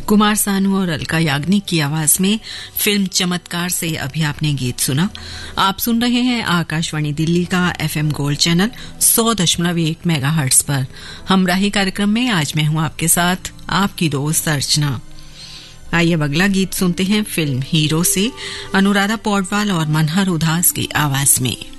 कुमार सानू और अलका याग्निक की आवाज में फिल्म चमत्कार से अभी आपने गीत सुना। आप सुन रहे हैं आकाशवाणी दिल्ली का एफएम गोल्ड चैनल 100.1 मेगाहर्ट्ज पर। हमराही कार्यक्रम में आज मैं हूं आपके साथ आपकी दोस्त अर्चना। आइए अब अगला गीत सुनते हैं फिल्म हीरो से अनुराधा पौडवाल और मनहर उदास की आवाज में।